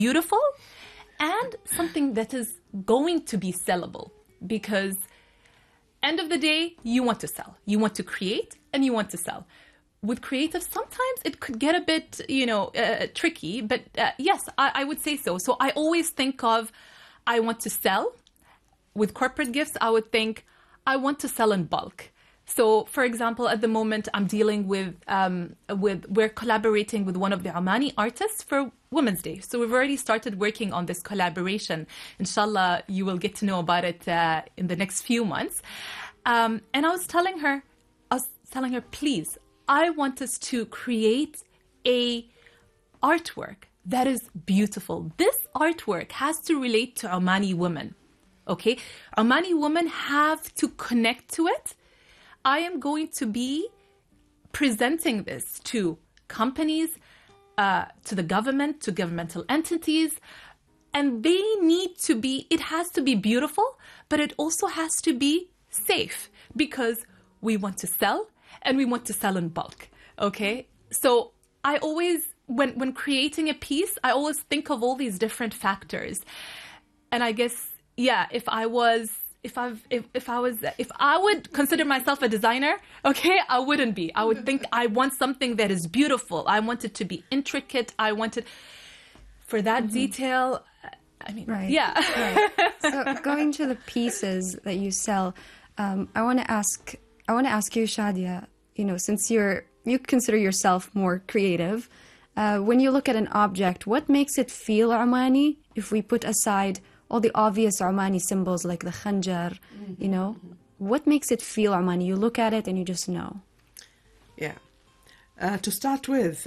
beautiful and something that is going to be sellable. Because end of the day, you want to sell. You want to create and you want to sell. With creative, sometimes it could get a bit, tricky. But yes, I would say so. So I always think of, I want to sell. With corporate gifts, I would think, I want to sell in bulk. So, for example, at the moment, I'm dealing with we're collaborating with one of the Omani artists for Women's Day. So we've already started working on this collaboration. Inshallah, you will get to know about it in the next few months. And I was telling her, please, I want us to create a artwork that is beautiful. This artwork has to relate to Omani women. Okay? Omani women have to connect to it. I am going to be presenting this to companies, to the government, to governmental entities, and they need to be, it has to be beautiful, but it also has to be safe because we want to sell and we want to sell in bulk, okay? So I always, when creating a piece, I always think of all these different factors. And I guess, yeah, if I would consider myself a designer, okay, I wouldn't be. I would think I want something that is beautiful. I want it to be intricate. I want it for that detail. I mean, right. Yeah. Right. So going to the pieces that you sell, I want to ask you, Shadia, since you consider yourself more creative, when you look at an object, what makes it feel Omani if we put aside all the obvious Omani symbols like the khanjar, what makes it feel Omani? You look at it and you just know. Yeah. To start with,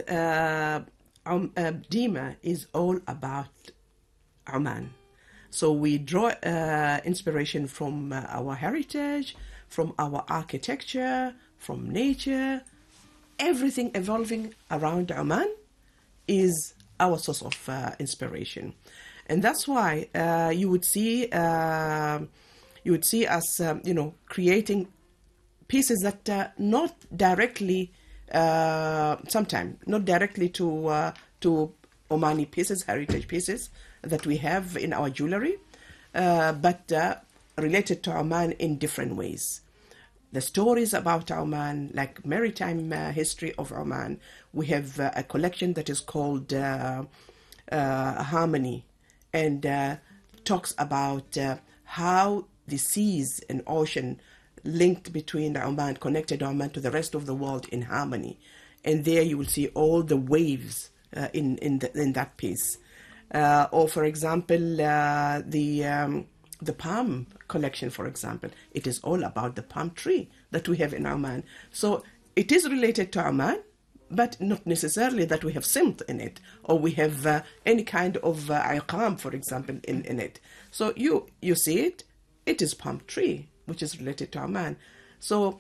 Dima is all about Oman. So we draw inspiration from our heritage, from our architecture, from nature. Everything evolving around Oman is our source of inspiration. And that's why you would see us, creating pieces that not directly, sometimes not directly to Omani pieces, heritage pieces that we have in our jewelry, but related to Oman in different ways. The stories about Oman, like maritime history of Oman, we have a collection that is called Harmony. And talks about how the seas and ocean linked between Oman, connected Oman to the rest of the world in harmony. And there you will see all the waves in that piece. Or, for example, the palm collection, for example. It is all about the palm tree that we have in Oman. So it is related to Oman, but not necessarily that we have simt in it, or we have any kind of iqam, for example, in it. So you see it is palm tree, which is related to Oman. So,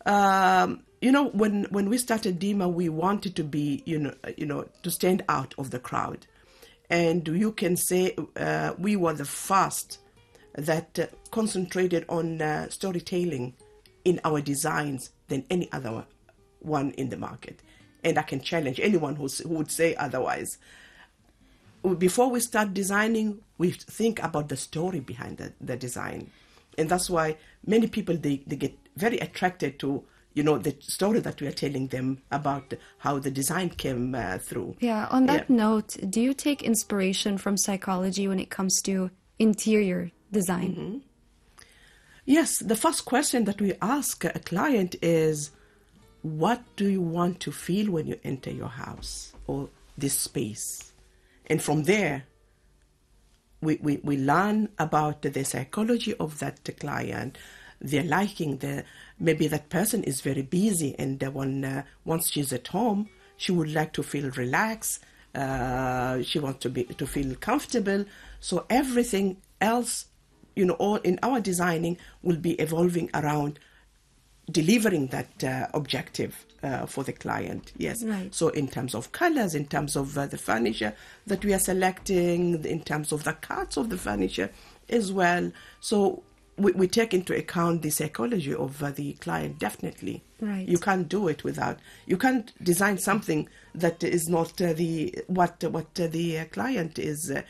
when we started Dima, we wanted to be, to stand out of the crowd. And you can say we were the first that concentrated on storytelling in our designs than any other one in the market. And I can challenge anyone who would say otherwise. Before we start designing, we think about the story behind the design. And that's why many people, they get very attracted to, the story that we are telling them about how the design came through. Yeah, on that note, do you take inspiration from psychology when it comes to interior design? Mm-hmm. Yes, the first question that we ask a client is, what do you want to feel when you enter your house or this space? And from there, we learn about the psychology of that client, their liking. Maybe that person is very busy, and once she's at home, she would like to feel relaxed. She wants to feel comfortable. So everything else, all in our designing will be evolving around delivering that objective for the client. Yes. Right. So in terms of colors, in terms of the furniture that we are selecting, in terms of the cuts of the furniture as well. So we take into account the psychology of the client, definitely. Right. You can't do it without. You can't design something that is not what the client is